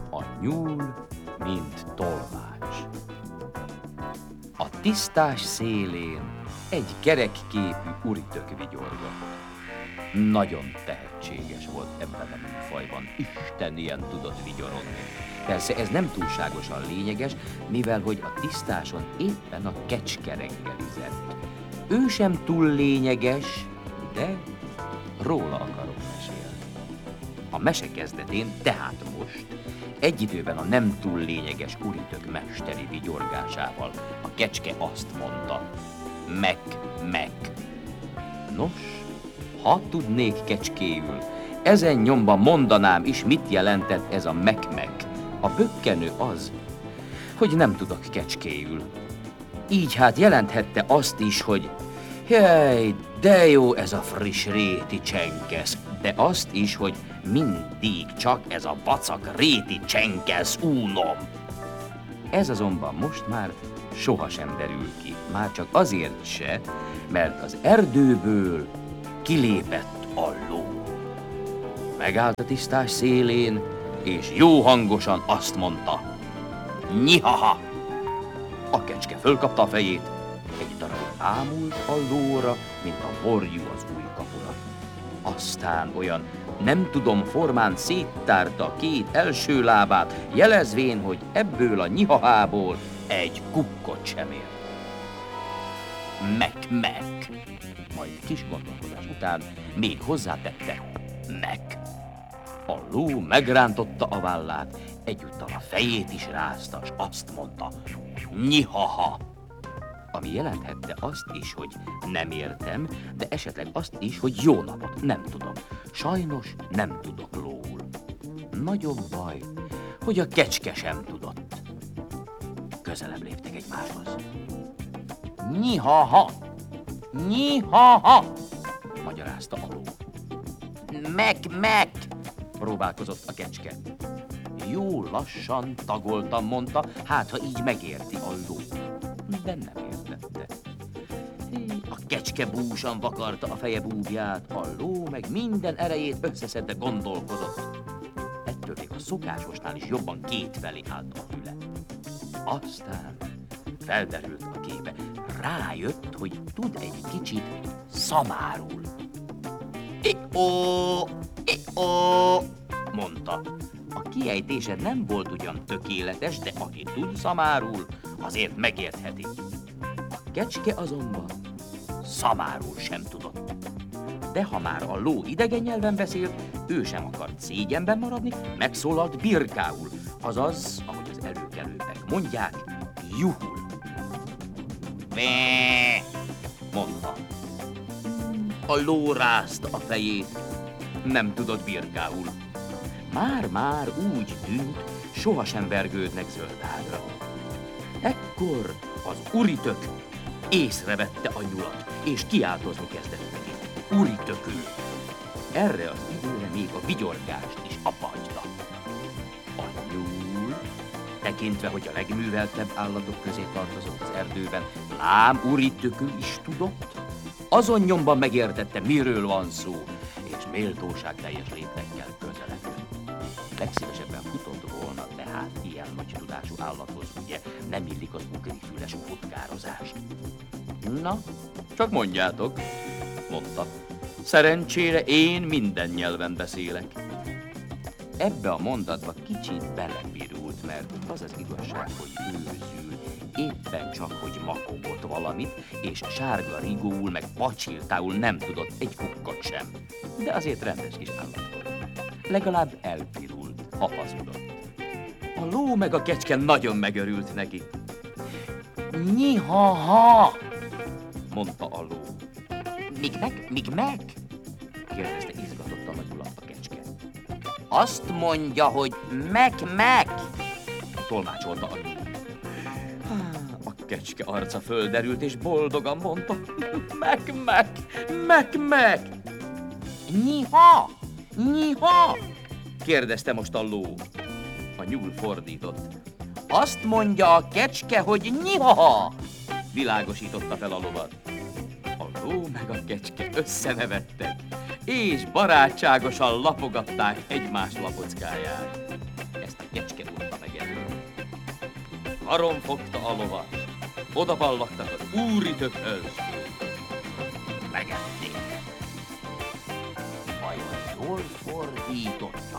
A nyúl, mint tolmács. A tisztás szélén egy kerekképű uritök vigyorgott. Nagyon tehetséges volt ebben a műfajban, Isten ilyen tudott vigyorogni. Persze ez nem túlságosan lényeges, mivel hogy a tisztáson éppen a kecske reggelizett. Ő sem túl lényeges, de róla akarok mesélni. A mese kezdetén, tehát most, egy időben a nem túl lényeges uritök mesteri vigyorgásával a kecske azt mondta: meg. Nos, ha tudnék kecskéül, ezen nyomban mondanám is, mit jelentett ez a meg. A bökkenő az, hogy nem tudok kecskéül. Így hát jelenthette azt is, hogy jaj, de jó ez a friss réti csenkesz, de azt is, hogy mindig csak ez a vacak réti csenkesz unom. Ez azonban most már sohasem derül ki, már csak azért se, mert az erdőből kilépett a ló. Megállt a tisztás szélén, és jó hangosan azt mondta: nyihaha! A kecske fölkapta a fejét, egy darab ámult a lóra, mint a borjú az új kapura. Aztán olyan nem tudom formán széttárta két első lábát, jelezvén, hogy ebből a nyihahából egy kukkot sem ért. Meg. Majd kis gondolkodás után még hozzátette: meg. A ló megrántotta a vállát, egyúttal a fejét is rázta, s azt mondta: nyihaha! Ami jelenthette azt is, hogy nem értem, de esetleg azt is, hogy jó napot, nem tudom. Sajnos nem tudok lóul. Nagyon baj, hogy a kecske sem tudott. Közelebb léptek egymáshoz. Nyihaha! Magyarázta a ló. Meg! Próbálkozott a kecske. Jó lassan tagoltam, mondta, hát ha így megérti a ló. De nem értette. A kecske búsan vakarta a feje búbját, a ló meg minden erejét összeszedve gondolkozott. Ettől még a szokásosnál is jobban kétfelé állt a füle. Aztán felderült a képe. Rájött, hogy tud egy kicsit szamárul. I-ó, mondta. A kiejtése nem volt ugyan tökéletes, de aki tud szamárul, azért megértheti. A kecske azonban szamárul sem tudott. De ha már a ló idegen nyelven beszélt, ő sem akart szégyenben maradni, megszólalt birkául, azaz, ahogy az előkelőek mondják, juhul. Bé, mondta. A ló rázta a fejét, nem tudott birkául. Már úgy tűnt, sohasem vergődnek zöldágra. Ekkor az uritök észrevette a nyulat, és kiáltozni kezdett neki. Uritökül. Erre az időre még a vigyorgást is abbahagyta. A nyúl, tekintve, hogy a legműveltebb állatok közé tartozott az erdőben, lám uritökül is tudott, azon nyomban megértette, miről van szó, és méltóságteljes léptekkel közeledett. Legszívesebben futott volna, tehát ilyen nagy tudású állathoz ugye nem illik az ugrifüles futkározás. Na, csak mondjátok, mondta. Szerencsére én minden nyelven beszélek. Ebbe a mondatba kicsit belepirult, mert az az igazság, hogy őzül, éppen csak, hogy makogott valamit, és sárga rigóul, meg pacsiltául nem tudott egy kukkot sem. De azért rendes kis állat volt. Legalább elpirult, ha hazudott. A ló meg a kecske nagyon megörült neki. Nyihaha! Mondta a ló. Míg meg? Kérdezte izgatottan a nyulat a kecske. Azt mondja, hogy meg! Tolmácsolta a nyúl. A kecske arca földerült, és boldogan mondta. Meg! Nyiha! Kérdezte most a ló. A nyúl fordított. Azt mondja a kecske, hogy nyiha! Világosította fel a lovat. A ló meg a kecske összenevettek, és barátságosan lapogatták egymás lapockáját. Ezt a kecske karon fogta a lovat, odaballagtak az úritökhöz. Megették. Vajon jól fordította